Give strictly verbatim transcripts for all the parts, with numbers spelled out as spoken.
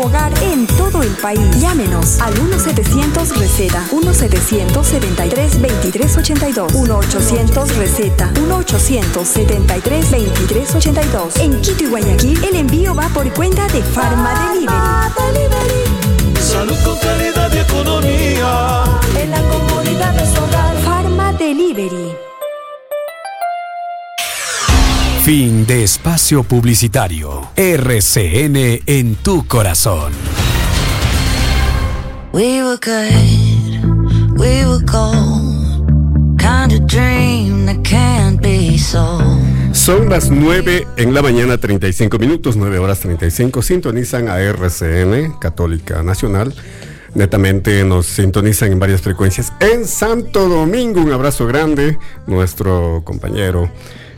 hogar en todo el país. Llámenos al uno setecientos receta, uno setecientos setenta y tres veintitrés ochenta y dos, uno ochocientos receta, uno ochocientos setenta y tres veintitrés ochenta y dos. En Quito y Guayaquil, el envío va por cuenta de Farma Delivery. Salud con calidad y economía en la comodidad de su hogar. Farma Delivery. Fin de espacio publicitario. R C N en tu corazón. We were good, we were gold, kind of dream that can't be sold. Son las nueve en la mañana, treinta y cinco minutos, nueve horas treinta y cinco. Sintonizan a R C N, Católica Nacional. Netamente nos sintonizan en varias frecuencias. En Santo Domingo, un abrazo grande. Nuestro compañero,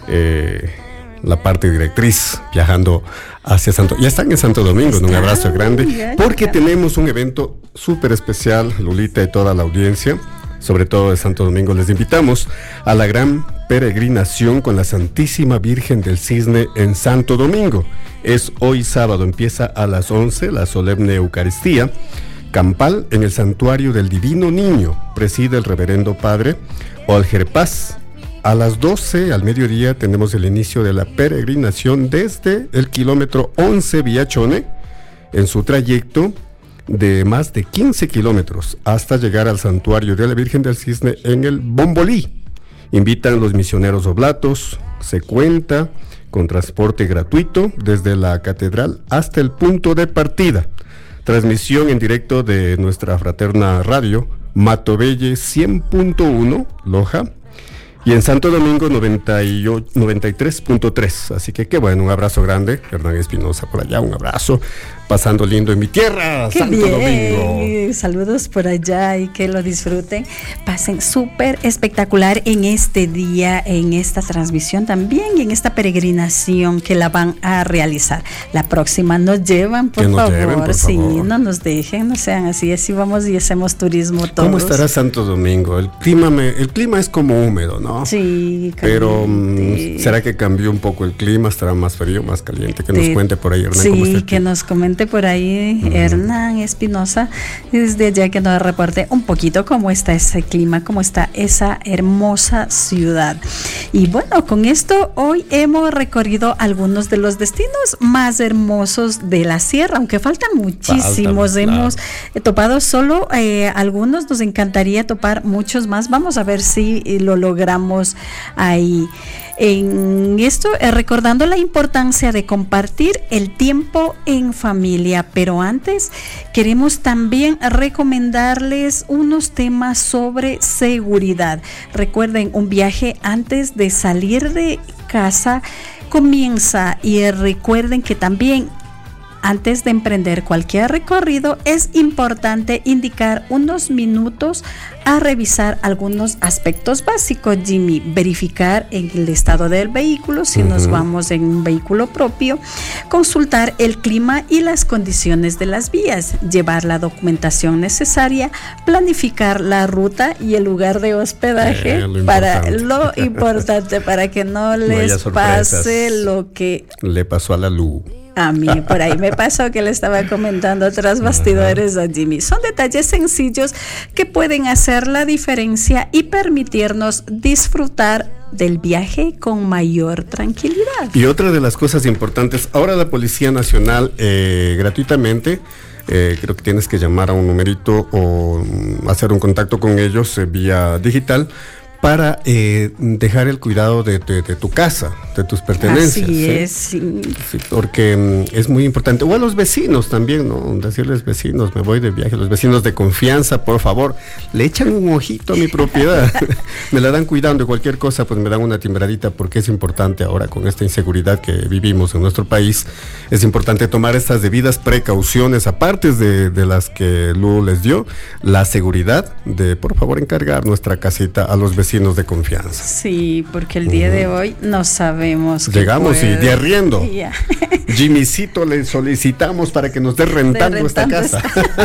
eh, la parte directriz, viajando hacia Santo... Ya están en Santo Domingo, un abrazo grande. Porque tenemos un evento súper especial, Lulita y toda la audiencia, sobre todo de Santo Domingo. Les invitamos a la gran peregrinación con la Santísima Virgen del Cisne en Santo Domingo. Es hoy sábado, empieza a las once la solemne Eucaristía campal en el Santuario del Divino Niño. Preside el reverendo padre Olger Paz. A las doce, al mediodía, tenemos el inicio de la peregrinación desde el kilómetro once Villachone, en su trayecto de más de quince kilómetros, hasta llegar al Santuario de la Virgen del Cisne en el Bombolí. Invitan los misioneros oblatos. Se cuenta con transporte gratuito desde la catedral hasta el punto de partida. Transmisión en directo de nuestra fraterna radio, Matobelle cien punto uno, Loja, y en Santo Domingo noventa y tres punto tres. Así que qué bueno, un abrazo grande. Hernán Espinosa por allá, un abrazo. Pasando lindo en mi tierra, qué Santo bien. Domingo. Saludos por allá y que lo disfruten. Pasen súper espectacular en este día, en esta transmisión también y en esta peregrinación que la van a realizar. La próxima nos llevan, por nos favor. Lleven, por sí, favor. No nos dejen, no sean así. Así vamos y hacemos turismo todos. ¿Cómo estará Santo Domingo? El clima, me, el clima es como húmedo, ¿no? Sí, pero um, ¿será que cambió un poco el clima? ¿Estará más frío, más caliente? Que nos de, cuente por ahí, Hernán. Sí, ¿cómo está que nos comente por ahí, uh-huh. Hernán Espinosa, desde allá que nos reporte un poquito cómo está ese clima, cómo está esa hermosa ciudad. Y bueno, con esto hoy hemos recorrido algunos de los destinos más hermosos de la sierra, aunque faltan muchísimos. Faltan, hemos claro. topado solo eh, algunos, nos encantaría topar muchos más. Vamos a ver si lo logramos ahí. En esto, eh, recordando la importancia de compartir el tiempo en familia, pero antes queremos también recomendarles unos temas sobre seguridad. Recuerden, un viaje antes de salir de casa comienza, y recuerden que también antes de emprender cualquier recorrido es importante indicar unos minutos a revisar algunos aspectos básicos, Jimmy. Verificar el estado del vehículo, si uh-huh. nos vamos en un vehículo propio, consultar el clima y las condiciones de las vías, llevar la documentación necesaria, planificar la ruta y el lugar de hospedaje, eh, lo para importante. lo importante para que no les no pase lo que le pasó a la Lu. A mí, por ahí me pasó que le estaba comentando tras bastidores a Jimmy. Son detalles sencillos que pueden hacer la diferencia y permitirnos disfrutar del viaje con mayor tranquilidad. Y otra de las cosas importantes, ahora la Policía Nacional eh, gratuitamente, eh, creo que tienes que llamar a un numerito o hacer un contacto con ellos eh, vía digital, para eh, dejar el cuidado de, de, de tu casa, de tus pertenencias. Así ¿sí? es, sí. Sí, porque um, es muy importante. O a los vecinos también, ¿no? Decirles, vecinos, me voy de viaje. Los vecinos de confianza, por favor, le echan un ojito a mi propiedad. Me la dan cuidando, cualquier cosa, pues me dan una timbradita, porque es importante ahora con esta inseguridad que vivimos en nuestro país. Es importante tomar estas debidas precauciones, aparte de, de las que Lu les dio, la seguridad de, por favor, encargar nuestra casita a los vecinos de confianza. Sí, porque el día uh-huh. de hoy no sabemos. Llegamos y diarriendo. Yeah. Jimmycito, le solicitamos para que nos dé rentando, de rentando esta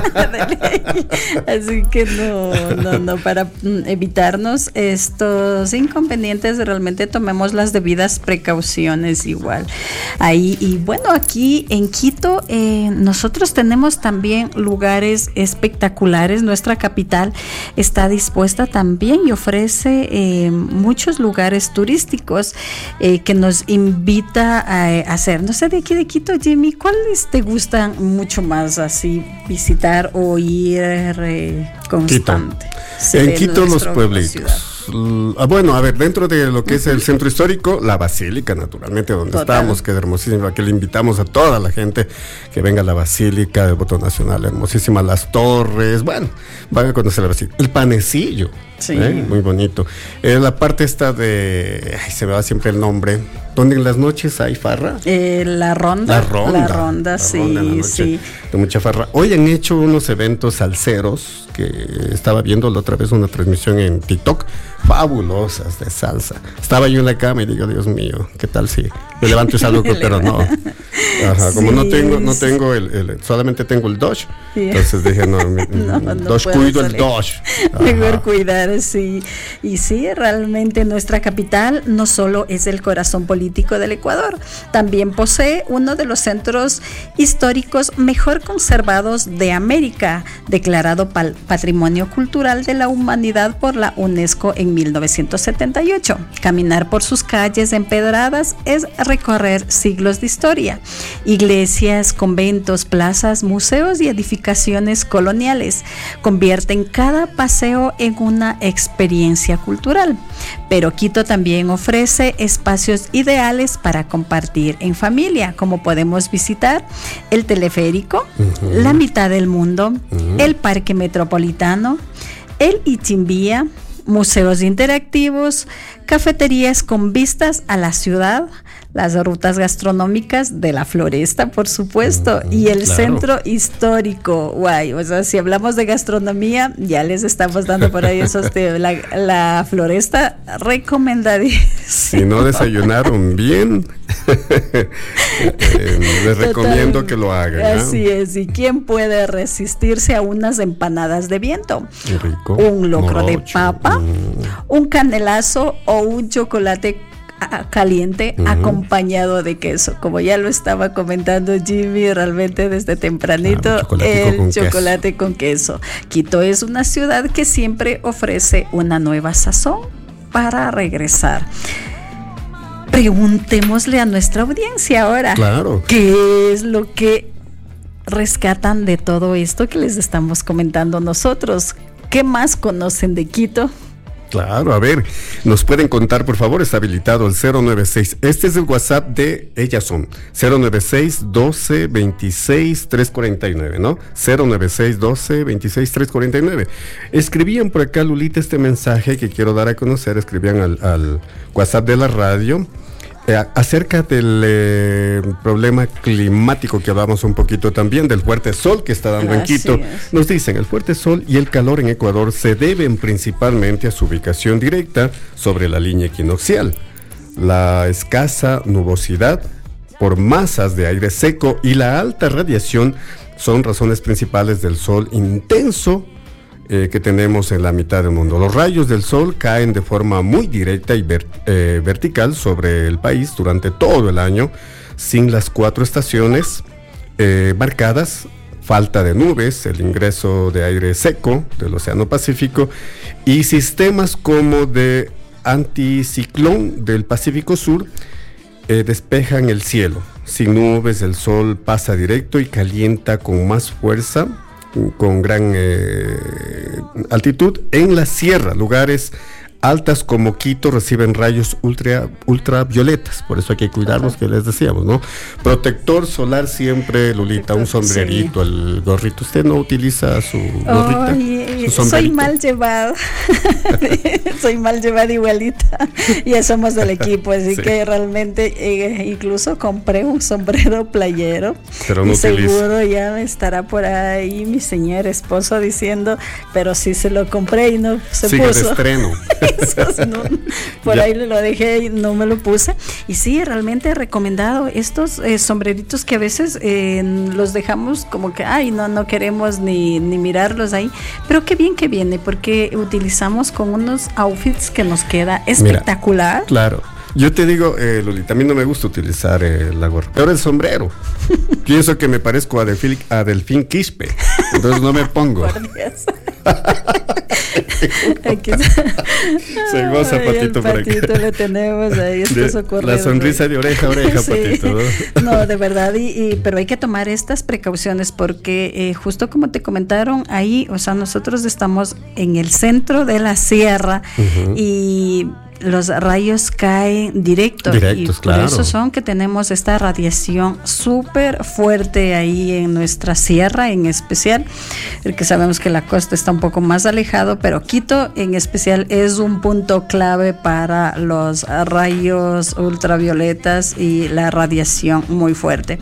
casa. Así que no, no, no, para evitarnos estos inconvenientes, realmente tomemos las debidas precauciones igual. Ahí, y bueno, aquí en Quito, eh, nosotros tenemos también lugares espectaculares. Nuestra capital está dispuesta también y ofrece eh, muchos lugares turísticos eh, que nos invita a, a hacer. No sé, de aquí de Quito, Jimmy, ¿cuáles te gustan mucho más así visitar o ir eh, constante? Quito. En Quito los pueblitos. Uh, bueno, a ver, dentro de lo que es el centro histórico, la Basílica, naturalmente, donde Total. estamos, que es hermosísima, que le invitamos a toda la gente que venga a la Basílica del Voto Nacional, hermosísima, las torres, bueno, van a conocer la Basílica. El Panecillo, sí. ¿eh? Muy bonito. Eh, la parte esta de, ay, se me va siempre el nombre, donde en las noches hay farra. Eh, la ronda. La ronda. La ronda, la sí, ronda noche, sí. De mucha farra. Hoy han hecho unos eventos salseros, que estaba viendo la otra vez una transmisión en TikTok, fabulosas de salsa. Estaba yo en la cama y digo, Dios mío, ¿qué tal si yo levanto y salgo? Pero no. Ajá, como sí, no tengo, no tengo el, el solamente tengo el Dodge, sí. Entonces dije, no, mi, no, no Dodge, cuido salir. el Dodge. Ajá. Mejor cuidar, sí. Y sí, realmente nuestra capital no solo es el corazón político del Ecuador, también posee uno de los centros históricos mejor conservados de América, declarado pal- Patrimonio Cultural de la Humanidad por la UNESCO en mil novecientos setenta y ocho. Caminar por sus calles empedradas es recorrer siglos de historia. Iglesias, conventos, plazas, museos y edificaciones coloniales convierten cada paseo en una experiencia cultural. Pero Quito también ofrece espacios ideales para compartir en familia, como podemos visitar el teleférico, uh-huh. la mitad del mundo, uh-huh. el Parque Metropolitano, el Ichimbía, museos interactivos, cafeterías con vistas a la ciudad, las rutas gastronómicas de la Floresta, por supuesto, mm, y el claro. centro histórico. Guay, o sea, si hablamos de gastronomía, ya les estamos dando por ahí esos de la, la Floresta, recomendadísimo. Si no desayunaron bien, eh, les recomiendo Total, que lo hagan. Así ¿no? es, y quién puede resistirse a unas empanadas de viento, rico. un locro Morocho. de papa, mm. un canelazo o un chocolate caliente uh-huh. acompañado de queso, como ya lo estaba comentando Jimmy realmente desde tempranito, ah, el con chocolate queso. con queso. Quito es una ciudad que siempre ofrece una nueva sazón para regresar. Preguntémosle a nuestra audiencia ahora, claro. ¿qué es lo que rescatan de todo esto que les estamos comentando nosotros? ¿Qué más conocen de Quito? Claro, a ver, nos pueden contar, por favor, está habilitado el cero nueve seis, este es el WhatsApp de ellas son, cero nueve seis, doce, veintiséis, trescientos cuarenta y nueve, ¿no? cero nueve seis, doce, veintiséis, trescientos cuarenta y nueve. Escribían por acá, Lulita, este mensaje que quiero dar a conocer, escribían al, al WhatsApp de la radio, Eh, acerca del eh, problema climático que hablamos un poquito también, del fuerte sol que está dando Así en Quito. Es. Nos dicen, el fuerte sol y el calor en Ecuador se deben principalmente a su ubicación directa sobre la línea equinoccial, la escasa nubosidad por masas de aire seco y la alta radiación son razones principales del sol intenso Eh, que tenemos en la mitad del mundo. Los rayos del sol caen de forma muy directa y ver, eh, vertical sobre el país durante todo el año, sin las cuatro estaciones eh, marcadas, falta de nubes, el ingreso de aire seco del Océano Pacífico y sistemas como de anticiclón del Pacífico Sur eh, despejan el cielo. Sin nubes, el sol pasa directo y calienta con más fuerza, con gran eh, altitud en la sierra. Lugares altas como Quito reciben rayos ultra, ultravioletas, por eso hay que cuidarnos, que les decíamos, ¿no? Protector solar siempre, Lulita, un sombrerito, sí. El gorrito. ¿Usted no utiliza su gorrita? Oye, su soy mal llevada, soy mal llevada igualita, ya somos del equipo, así sí. que realmente eh, incluso compré un sombrero playero, pero no y seguro ya estará por ahí mi señor esposo diciendo, pero sí se lo compré y no se Sigue puso. de estreno. Esos no, por Ya. ahí lo dejé y no me lo puse. Y sí, realmente recomendado estos eh, sombreritos que a veces eh, los dejamos como que, ay, no, no queremos ni, ni mirarlos ahí. Pero qué bien que viene, porque utilizamos con unos outfits que nos queda espectacular. Mira, claro. Yo te digo, eh, Lolita, a mí no me gusta utilizar eh, la gorra, pero el sombrero. Pienso que me parezco a Delfín, a Delfín Quispe, entonces no me pongo. Aquí se goza, ay, Patito, el por aquí. Patito lo tenemos ahí, estos De, ocurridos. la sonrisa de oreja a oreja, Sí. Patito, ¿no? No, de verdad, y, y, pero hay que tomar estas precauciones porque eh, justo como te comentaron ahí, o sea, nosotros estamos en el centro de la sierra uh-huh. y los rayos caen directo. Directos, y claro. Por eso son que tenemos esta radiación súper fuerte ahí en nuestra sierra en especial, porque sabemos que la costa está un poco más alejado, pero Quito en especial es un punto clave para los rayos ultravioletas y la radiación muy fuerte.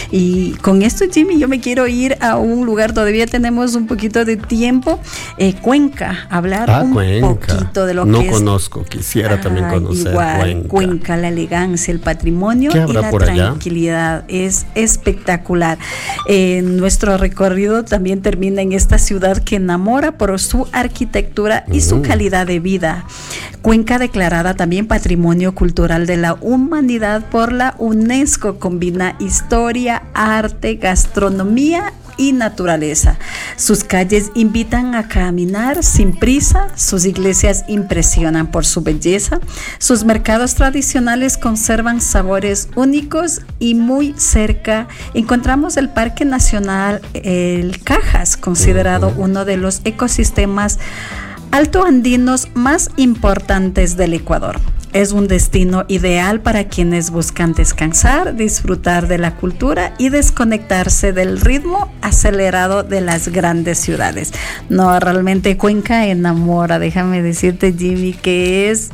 Y con esto, Jimmy, yo me quiero ir a un lugar, todavía tenemos un poquito de tiempo, eh, Cuenca, hablar ah, un Cuenca. poquito de lo no que es. No conozco, quisiera ah, también conocer igual, Cuenca. Cuenca, la elegancia, el patrimonio y la tranquilidad, es espectacular. Eh, nuestro recorrido también termina en esta ciudad que enamora por su arquitectura y uh-huh. su calidad de vida. Cuenca, declarada también Patrimonio Cultural de la Humanidad por la UNESCO, combina historia, arte, gastronomía y naturaleza. Sus calles invitan a caminar sin prisa, sus iglesias impresionan por su belleza, sus mercados tradicionales conservan sabores únicos y muy cerca encontramos el Parque Nacional El Cajas, considerado uh-huh. uno de los ecosistemas altoandinos más importantes del Ecuador. Es un destino ideal para quienes buscan descansar, disfrutar de la cultura y desconectarse del ritmo acelerado de las grandes ciudades. No, realmente Cuenca enamora, déjame decirte, Jimmy, que es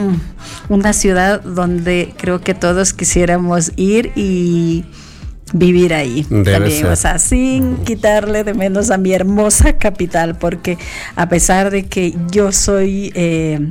mm, una ciudad donde creo que todos quisiéramos ir y vivir ahí. Debe también, ser. O sea, sin quitarle de menos a mi hermosa capital, porque a pesar de que yo soy eh,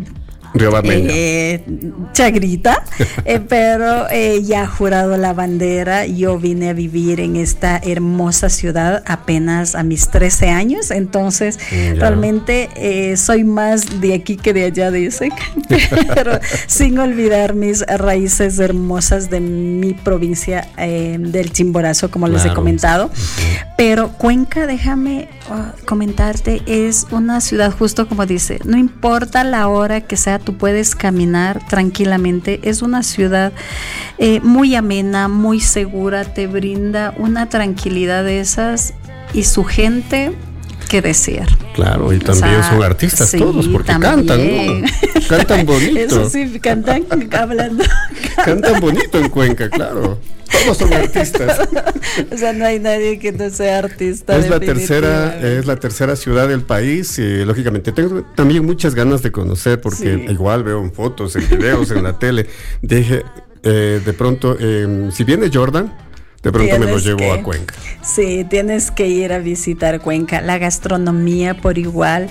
Eh, chagrita, eh, pero eh, ya jurado la bandera. Yo vine a vivir en esta hermosa ciudad apenas a mis trece años, entonces yeah. realmente eh, soy más de aquí que de allá, dicen, pero sin olvidar mis raíces hermosas de mi provincia eh, del Chimborazo, como claro. les he comentado. Uh-huh. Pero Cuenca, déjame uh, comentarte, es una ciudad justo como dice, no importa la hora que sea, tú puedes caminar tranquilamente. Es una ciudad eh, muy amena, muy segura, te brinda una tranquilidad de esas y su gente que desear. Claro, y también o sea, son artistas sí, todos, porque también. cantan, ¿no? Cantan bonito. Eso sí, cantan hablando. Cantan bonito en Cuenca, claro. Todos son artistas. O sea, no hay nadie que no sea artista. Es la tercera, es la tercera ciudad del país y lógicamente tengo también muchas ganas de conocer porque sí. igual veo en fotos, en videos, en la tele. Dije, eh, de pronto, eh, si viene Jordan, de pronto tienes me lo llevo que, a Cuenca. Sí, tienes que ir a visitar Cuenca. La gastronomía por igual.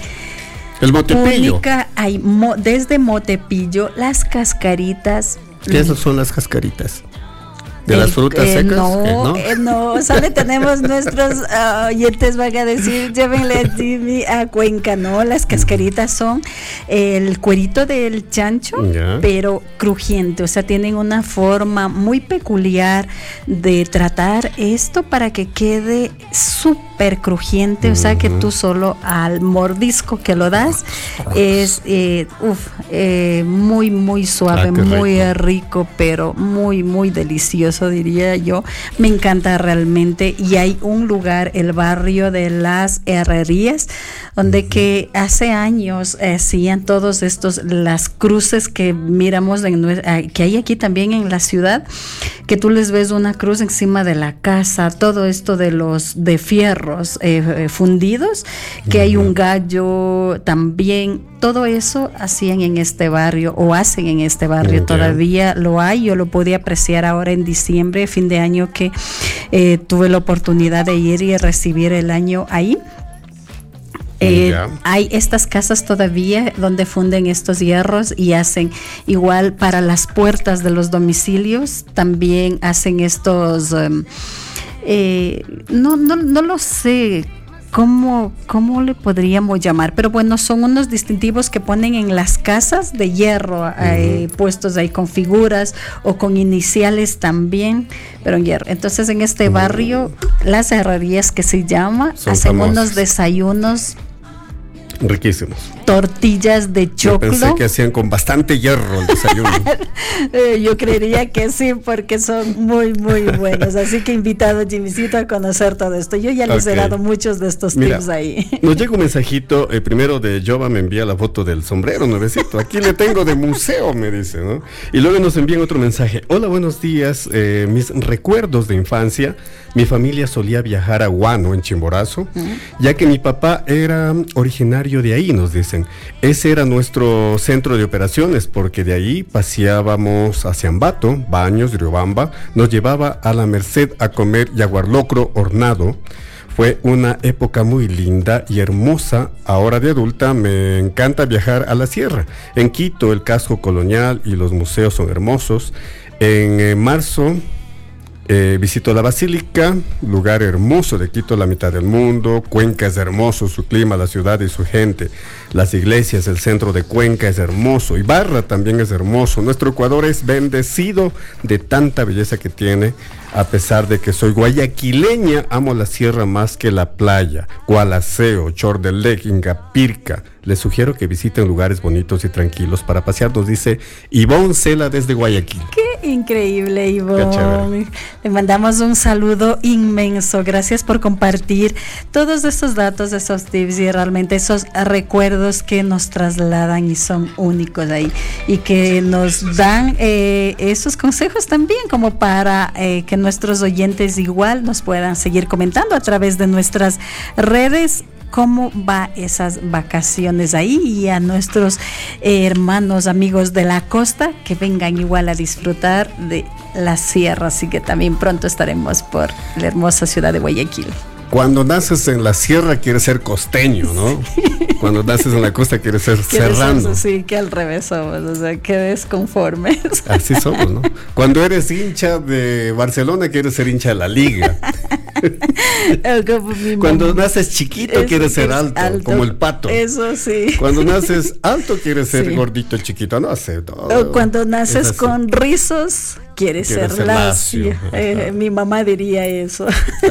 El motepillo. Única, hay mo, desde motepillo, las cascaritas. ¿Qué mm. son las cascaritas? ¿De el, las frutas eh, secas? No, ¿no? Eh, no, solo tenemos nuestros uh, oyentes van a decir, llévenle a Jimmy a Cuenca, ¿no? Las cascaritas son el cuerito del chancho, yeah. pero crujiente, o sea, tienen una forma muy peculiar de tratar esto para que quede súper crujiente, uh-huh. o sea, que tú solo al mordisco que lo das es eh, uf, eh, muy, muy suave, ah, muy rico. rico, pero muy, muy delicioso. Diría yo, me encanta realmente. Y hay un lugar, el barrio de las Herrerías, donde uh-huh. que hace años eh, hacían todos estos, las cruces que miramos en, eh, que hay aquí también en la ciudad, que tú les ves una cruz encima de la casa, todo esto de los de fierros eh, fundidos, que uh-huh. hay un gallo también. Todo eso hacían en este barrio o hacen en este barrio, okay. todavía lo hay. Yo lo pude apreciar ahora en diciembre, fin de año, que eh, tuve la oportunidad de ir y recibir el año ahí. Eh, hay estas casas todavía donde funden estos hierros y hacen igual para las puertas de los domicilios, también hacen estos, um, eh, no, no, no lo sé. ¿Cómo, ¿Cómo le podríamos llamar? Pero bueno, son unos distintivos que ponen en las casas de hierro, uh-huh. eh, puestos ahí con figuras o con iniciales también, pero en hierro. Entonces en este uh-huh. barrio, las herrerías que se llama, son hacen famosas. Unos desayunos riquísimos. Tortillas de choclo. Yo pensé que hacían con bastante hierro el desayuno. eh, yo creería que sí, porque son muy, muy buenos. Así que invitado Jimmycito a conocer todo esto. Yo ya les okay. he dado muchos de estos Mira, tips ahí. Nos llega un mensajito, eh, primero de Jova me envía la foto del sombrero nuevecito. Aquí le tengo de museo, me dice, ¿no? Y luego nos envían otro mensaje. Hola, buenos días. Eh, mis recuerdos de infancia. Mi familia solía viajar a Guano, en Chimborazo, uh-huh. ya que mi papá era originario de ahí, nos dicen. Ese era nuestro centro de operaciones, porque de ahí paseábamos hacia Ambato, Baños, Riobamba, nos llevaba a la Merced a comer yaguarlocro hornado. Fue una época muy linda y hermosa. Ahora de adulta me encanta viajar a la sierra. En Quito el casco colonial y los museos son hermosos. En eh, marzo... Eh, visito la Basílica, lugar hermoso de Quito, la mitad del mundo. Cuenca es hermoso, su clima, la ciudad y su gente. Las iglesias, el centro de Cuenca es hermoso. Ibarra también es hermoso. Nuestro Ecuador es bendecido de tanta belleza que tiene. A pesar de que soy guayaquileña, amo la sierra más que la playa. Gualaceo, Chordelec, Ingapirca. Les sugiero que visiten lugares bonitos y tranquilos para pasear, nos dice Ivonne Cela desde Guayaquil. ¡Qué increíble, Ivonne! Le mandamos un saludo inmenso. Gracias por compartir todos estos datos, esos tips y realmente esos recuerdos que nos trasladan y son únicos ahí. Y que nos dan eh, esos consejos también como para eh, que nuestros oyentes igual nos puedan seguir comentando a través de nuestras redes cómo va esas vacaciones ahí, y a nuestros eh, hermanos, amigos de la costa que vengan igual a disfrutar de la sierra. Así que también pronto estaremos por la hermosa ciudad de Guayaquil. Cuando naces en la sierra quieres ser costeño, ¿no? Sí. Cuando naces en la costa quieres ser serrano. Sí, que al revés somos, o sea, que desconformes. Así somos, ¿no? Cuando eres hincha de Barcelona quieres ser hincha de la Liga. Cuando naces chiquito es, quieres ser alto, alto, como el pato. Eso sí. Cuando naces alto quieres ser sí. gordito, chiquito, no sé. Todo. O cuando naces con rizos quieres ser, ser lacio. lacio. Eh, mi mamá diría eso.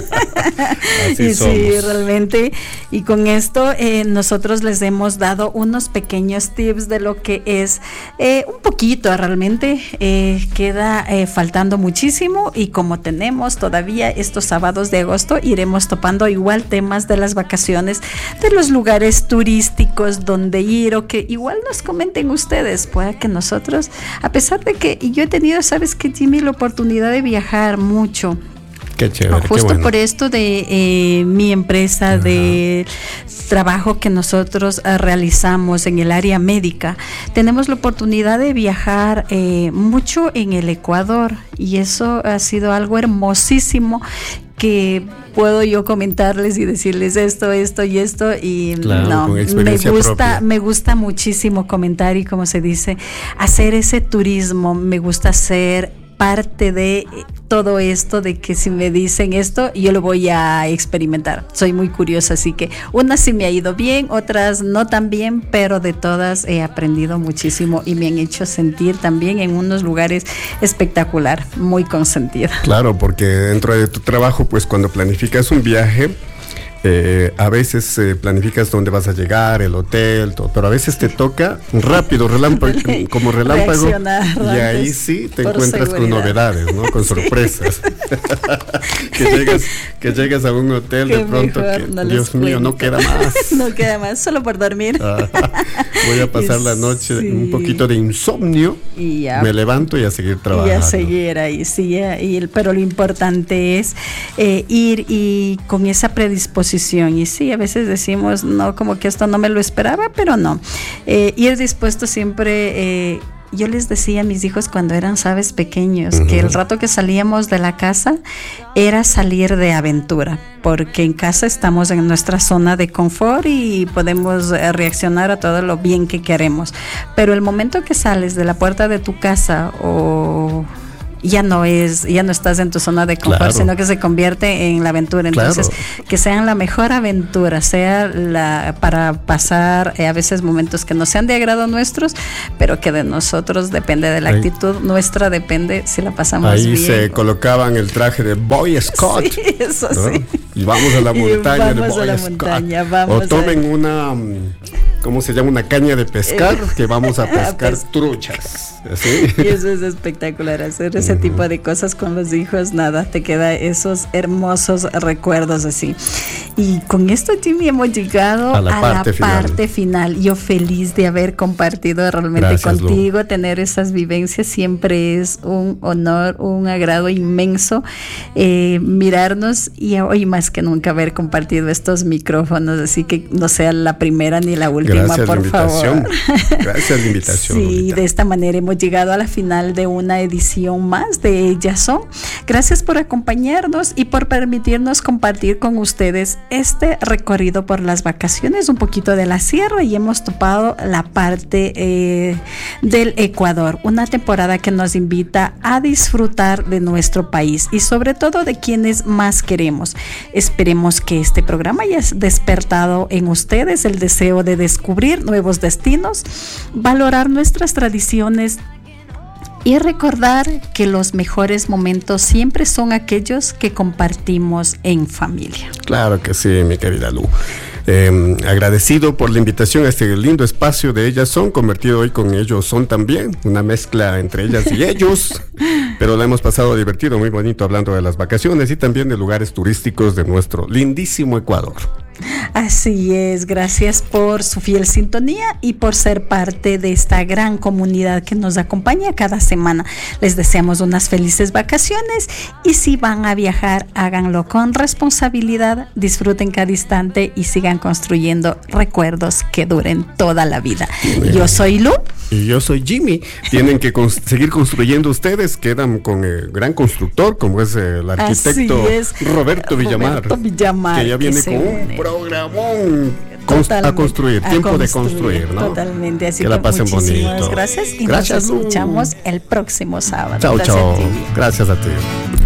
Así y somos. Sí, realmente. Y con esto eh, nosotros les hemos dado unos pequeños tips de lo que es eh, un poquito, realmente eh, queda eh, faltando muchísimo, y como tenemos todavía estos sábados de agosto, iremos topando igual temas de las vacaciones, de los lugares turísticos donde ir, o que igual nos comenten ustedes, pueda que nosotros, a pesar de que, y yo he tenido, sabes que Jimmy, la oportunidad de viajar mucho. Qué chévere, justo qué bueno. Por esto de eh, mi empresa, ajá, de trabajo que nosotros eh, realizamos en el área médica, tenemos la oportunidad de viajar eh, mucho en el Ecuador, y eso ha sido algo hermosísimo que puedo yo comentarles y decirles esto, esto y esto, y claro, no, me gusta, propia. me gusta muchísimo comentar y, como se dice, hacer ese turismo. Me gusta hacer parte de todo esto, de que si me dicen esto, yo lo voy a experimentar. Soy muy curiosa, así que unas sí me ha ido bien, otras no tan bien, pero de todas he aprendido muchísimo y me han hecho sentir también en unos lugares espectacular, muy consentida. Claro, porque dentro de tu trabajo, pues cuando planificas un viaje, Eh, a veces eh, planificas dónde vas a llegar, el hotel, todo, pero a veces te toca rápido, relámpago, como relámpago, y ahí sí te encuentras seguridad. Con novedades, ¿no? Con sorpresas. que llegas, que llegas a un hotel que de pronto, que, no Dios mío, no queda más. No queda más, solo por dormir. Ah, voy a pasar y la noche sí. un poquito de insomnio, y ya, me levanto y a seguir trabajando. Y a seguir ahí, sí, y el, pero lo importante es eh, ir y con esa predisposición. Y sí, a veces decimos, no, como que esto no me lo esperaba, pero no. Eh, ir dispuesto siempre eh, yo les decía a mis hijos cuando eran, sabes, pequeños, Uh-huh. que el rato que salíamos de la casa era salir de aventura, porque en casa estamos en nuestra zona de confort y podemos eh, reaccionar a todo lo bien que queremos. Pero el momento que sales de la puerta de tu casa o ya no es, ya no estás en tu zona de confort, Claro. sino que se convierte en la aventura. Entonces, Claro. que sean la mejor aventura, sea la para pasar eh, a veces momentos que no sean de agrado nuestros, pero que de nosotros depende de la Ahí. actitud nuestra, depende si la pasamos Ahí bien. se colocaban el traje de Boy Scout. Sí, eso ¿no? sí. Y vamos a la Y montaña de vamos a Boy la Scout. montaña, vamos o tomen a- una, mm, ¿cómo se llama? Una caña de pescar, Eh, que vamos a a pescar pes- truchas. ¿Sí? Y eso es espectacular, hacer ese tipo de cosas con los hijos, nada, te queda esos hermosos recuerdos así. Y con esto, Jimmy, hemos llegado A la a parte la final. parte final. Yo feliz de haber compartido realmente Gracias, Lu. contigo, tener esas vivencias siempre es un honor, un agrado inmenso, eh, mirarnos y hoy más que nunca haber compartido estos micrófonos, así que no sea la primera ni la última, Gracias por la invitación. favor. Gracias la invitación. Sí, Lolita. de esta manera hemos llegado a la final de una edición más de Ellas Son. Gracias por acompañarnos y por permitirnos compartir con ustedes este recorrido por las vacaciones, un poquito de la sierra, y hemos topado la parte eh, del Ecuador, una temporada que nos invita a disfrutar de nuestro país y sobre todo de quienes más queremos. Esperemos que este programa haya despertado en ustedes el deseo de descubrir nuevos destinos, valorar nuestras tradiciones y recordar que los mejores momentos siempre son aquellos que compartimos en familia. Claro que sí, mi querida Lu. Eh, agradecido por la invitación a este lindo espacio de Ellas Son, convertido hoy con Ellos Son también, una mezcla entre ellas y ellos, pero la hemos pasado divertido, muy bonito, hablando de las vacaciones y también de lugares turísticos de nuestro lindísimo Ecuador. Así es, gracias por su fiel sintonía y por ser parte de esta gran comunidad que nos acompaña cada semana. Les deseamos unas felices vacaciones y si van a viajar, háganlo con responsabilidad, disfruten cada instante y sigan construyendo recuerdos que duren toda la vida. Yo soy Lu. Y yo soy Jimmy. Tienen que cons- seguir construyendo ustedes. Quedan con el gran constructor, como es el arquitecto Así es, Roberto Villamar. Roberto Villamar, que ya viene que se con un une. programón cons- a Totalmente, construir, a tiempo de construir, construir, ¿no? Totalmente, así que que, la pasen muchísimas bonito. gracias y Gracias, nos Lu. escuchamos el próximo sábado. Chao, Gracias, chao. Jimmy. Gracias a ti.